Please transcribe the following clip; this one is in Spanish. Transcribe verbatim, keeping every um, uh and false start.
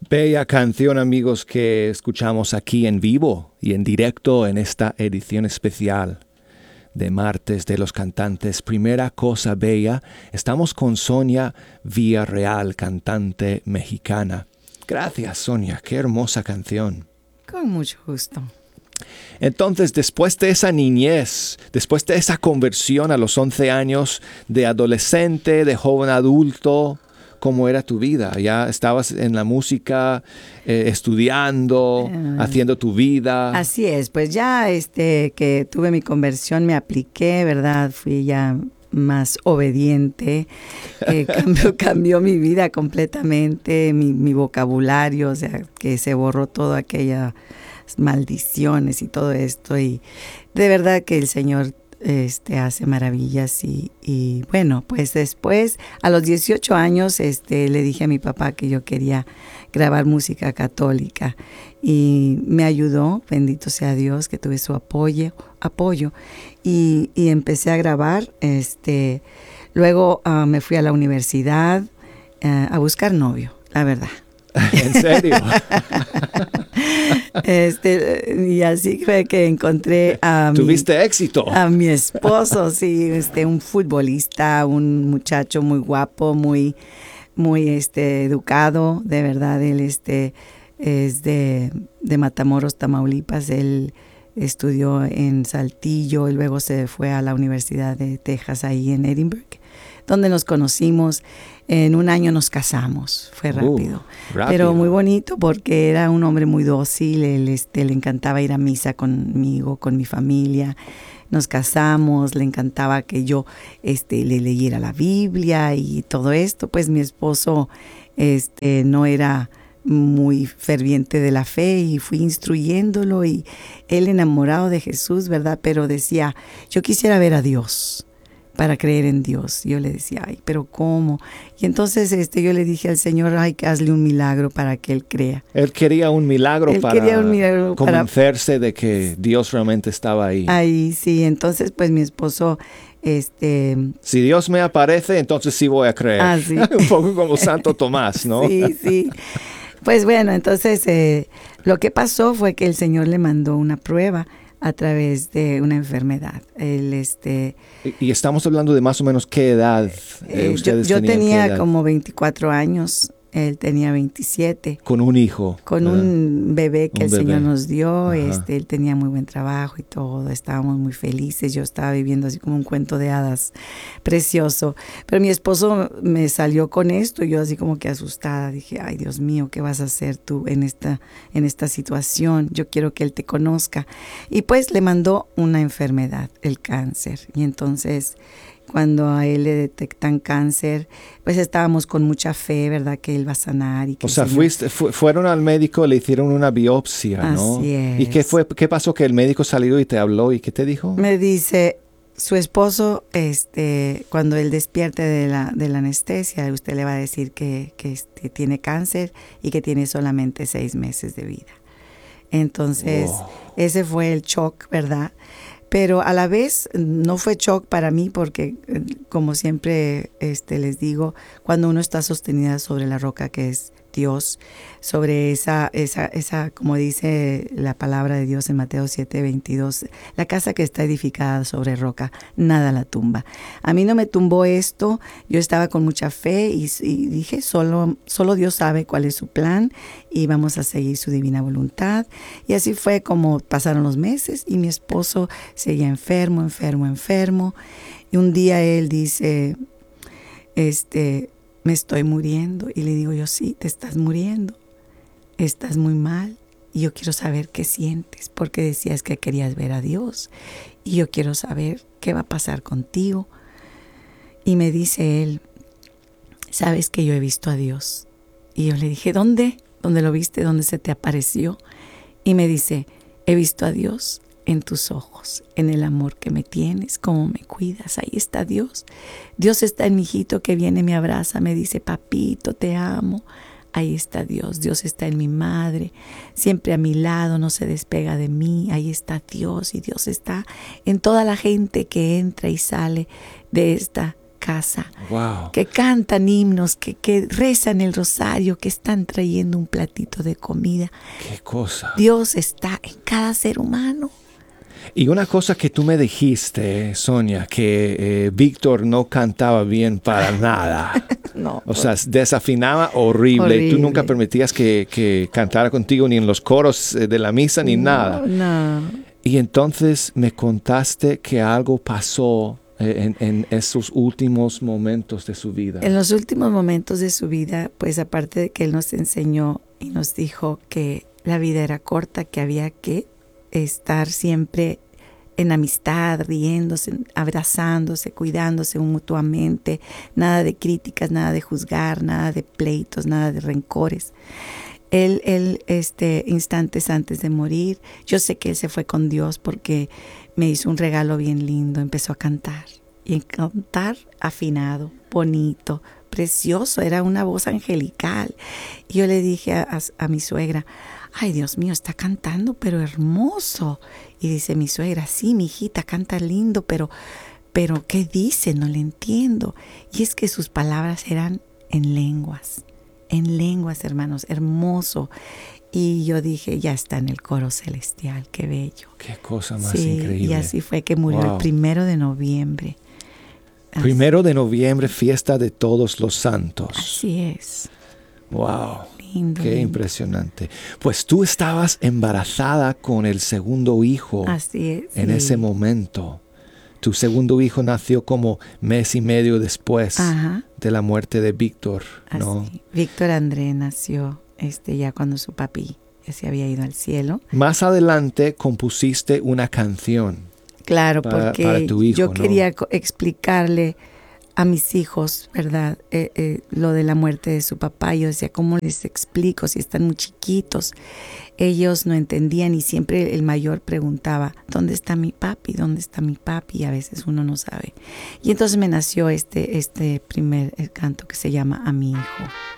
Bella canción, amigos, que escuchamos aquí en vivo y en directo en esta edición especial de Martes de los Cantantes. Primera cosa bella. Estamos con Sonia Villarreal, cantante mexicana. Gracias, Sonia. Qué hermosa canción. Con mucho gusto. Entonces, después de esa niñez, después de esa conversión a los once años, de adolescente, de joven adulto, ¿cómo era tu vida? ¿Ya estabas en la música, eh, estudiando, uh, haciendo tu vida? Así es, pues ya este, que tuve mi conversión, me apliqué, ¿verdad? Fui ya más obediente, eh, cambió, cambió mi vida completamente, mi, mi vocabulario, o sea, que se borró toda aquella maldiciones y todo esto, y de verdad que el Señor este hace maravillas. Y, y bueno, pues después a los dieciocho años este le dije a mi papá que yo quería grabar música católica y me ayudó, bendito sea Dios, que tuve su apoyo apoyo y, y empecé a grabar. Este luego uh, me fui a la universidad uh, a buscar novio, la verdad. ¿En serio? Este, y así fue que encontré a mi, ¿Tuviste éxito? A mi esposo, sí, este, un futbolista, un muchacho muy guapo, muy, muy este, educado, de verdad. Él este, es de, de Matamoros, Tamaulipas. Él estudió en Saltillo y luego se fue a la Universidad de Texas, ahí en Edinburgh, donde nos conocimos. En un año nos casamos, fue rápido, uh, rápido, pero muy bonito porque era un hombre muy dócil. Él, este, le encantaba ir a misa conmigo, con mi familia. Nos casamos, le encantaba que yo este, le leyera la Biblia y todo esto. Pues mi esposo este, no era muy ferviente de la fe y fui instruyéndolo, y él enamorado de Jesús, ¿verdad? Pero decía, yo quisiera ver a Dios para creer en Dios. Yo le decía, ay, pero ¿cómo? Y entonces este, yo le dije al Señor, ay, que hazle un milagro para que Él crea. Él quería un milagro Él para quería un milagro convencerse para... de que Dios realmente estaba ahí. Ahí, sí. Entonces, pues mi esposo... Este, si Dios me aparece, entonces sí voy a creer. Ah, sí. Un poco como Santo Tomás, ¿no? Sí, sí. Pues bueno, entonces eh, lo que pasó fue que el Señor le mandó una prueba a través de una enfermedad. Él, este, y, y estamos hablando de más o menos qué edad eh, ustedes yo, yo tenían. tenía edad? como veinticuatro años, él tenía veintisiete. Con un hijo. Con ¿verdad? Un bebé que un el bebé. Señor nos dio. Este, él tenía muy buen trabajo y todo. Estábamos muy felices. Yo estaba viviendo así como un cuento de hadas precioso. Pero mi esposo me salió con esto y yo así como que asustada. Dije, ay, Dios mío, ¿qué vas a hacer tú en esta, en esta situación? Yo quiero que él te conozca. Y pues le mandó una enfermedad, el cáncer. Y entonces, cuando a él le detectan cáncer, pues estábamos con mucha fe, ¿verdad? Que él va a sanar. Y que o sea, Señor... fuiste, fu fueron al médico, le hicieron una biopsia, ¿no? Así es. ¿Y qué fue? ¿Qué pasó? Que el médico salió y te habló, ¿y qué te dijo? Me dice, su esposo, este, cuando él despierte de la, de la anestesia, usted le va a decir que, que este, tiene cáncer y que tiene solamente seis meses de vida. Entonces, wow. Ese fue el shock, ¿verdad? Pero a la vez no fue shock para mí porque, como siempre este, les digo, cuando uno está sostenida sobre la roca que es Dios, sobre esa, esa, esa, como dice la palabra de Dios en Mateo siete veintidós, la casa que está edificada sobre roca, nada la tumba. A mí no me tumbó esto, yo estaba con mucha fe y, y dije, solo, solo Dios sabe cuál es su plan y vamos a seguir su divina voluntad. Y así fue como pasaron los meses y mi esposo seguía enfermo, enfermo, enfermo. Y un día él dice, este... me estoy muriendo. Y le digo yo, sí, te estás muriendo. Estás muy mal. Y yo quiero saber qué sientes. Porque decías que querías ver a Dios. Y yo quiero saber qué va a pasar contigo. Y me dice él, sabes que yo he visto a Dios. Y yo le dije, ¿dónde? ¿Dónde lo viste? ¿Dónde se te apareció? Y me dice, he visto a Dios en tus ojos, en el amor que me tienes, cómo me cuidas. Ahí está Dios. Dios está en mi hijito que viene, me abraza, me dice, papito, te amo. Ahí está Dios. Dios está en mi madre, siempre a mi lado, no se despega de mí. Ahí está Dios, y Dios está en toda la gente que entra y sale de esta casa, Wow. que cantan himnos, que, que rezan el rosario, que están trayendo un platito de comida. Qué cosa. Dios está en cada ser humano. Y una cosa que tú me dijiste, Sonia, que eh, Víctor no cantaba bien para nada. No, O sea, desafinaba horrible. Horrible. Tú nunca permitías que, que cantara contigo ni en los coros eh, de la misa ni no, nada. No. Y entonces me contaste que algo pasó eh, en, en esos últimos momentos de su vida. En los últimos momentos de su vida, pues aparte de que Él nos enseñó y nos dijo que la vida era corta, que había que estar siempre en amistad, riéndose, abrazándose, cuidándose mutuamente, nada de críticas, nada de juzgar, nada de pleitos, nada de rencores. Él, él, este, instantes antes de morir, yo sé que él se fue con Dios porque me hizo un regalo bien lindo, empezó a cantar, y a cantar afinado, bonito, precioso, era una voz angelical. Y yo le dije a, a, a mi suegra, ay, Dios mío, está cantando, pero hermoso. Y dice mi suegra, sí, mi hijita, canta lindo, pero, pero ¿qué dice? No le entiendo. Y es que sus palabras eran en lenguas, en lenguas, hermanos, hermoso. Y yo dije, ya está en el coro celestial, qué bello. Qué cosa más Sí, increíble. y así fue que murió Wow. el primero de noviembre. Así, Primero de noviembre, fiesta de todos los santos. así es. Wow. Lindo, Qué lindo. impresionante. Pues tú estabas embarazada con el segundo hijo Así es. en sí. ese momento. Tu segundo hijo nació como mes y medio después Ajá. de la muerte de Víctor, ¿no? Así. Víctor André nació este, ya cuando su papi ya se había ido al cielo. Más adelante compusiste una canción. Claro, Para- porque para tu hijo, yo ¿no? quería co- explicarle a mis hijos, ¿verdad? Eh, eh, lo de la muerte de su papá. Yo decía, ¿cómo les explico si están muy chiquitos? Ellos no entendían y siempre el mayor preguntaba, ¿dónde está mi papi? ¿Dónde está mi papi? Y a veces uno no sabe. Y entonces me nació este, este primer el canto que se llama A mi hijo.